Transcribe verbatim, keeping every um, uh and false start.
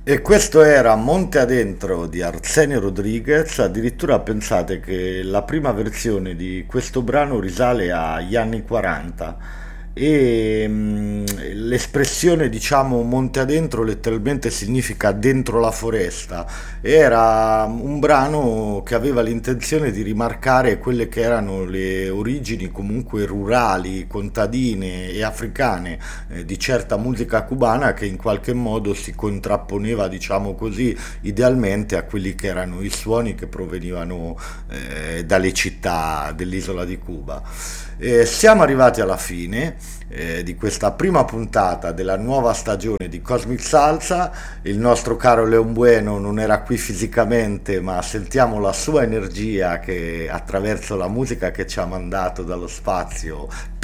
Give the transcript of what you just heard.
E questo era Monte Adentro di Arsenio Rodriguez. Addirittura pensate che la prima versione di questo brano risale agli anni quaranta e mm, l'espressione, diciamo, Monte Adentro letteralmente significa dentro la foresta. Era un brano che aveva l'intenzione di rimarcare quelle che erano le origini comunque rurali, contadine e africane eh, di certa musica cubana che in qualche modo si contrapponeva, diciamo così, idealmente a quelli che erano i suoni che provenivano eh, dalle città dell'isola di Cuba. Eh, siamo arrivati alla fine eh, di questa prima puntata della nuova stagione di Cosmic Salsa. Il nostro caro Leon Bueno non era qui fisicamente, ma sentiamo la sua energia che attraverso la musica che ci ha mandato dallo spazio